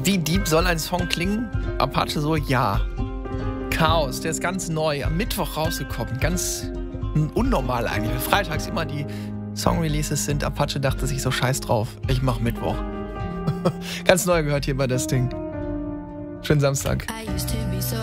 Wie deep soll ein Song klingen? Apache so, ja. Chaos, der ist ganz neu, am Mittwoch rausgekommen. Ganz unnormal eigentlich. Freitags immer die Song-Releases sind. Apache dachte sich so, scheiß drauf, ich mach Mittwoch. Ganz neu gehört hier bei das Ding. Schönen Samstag.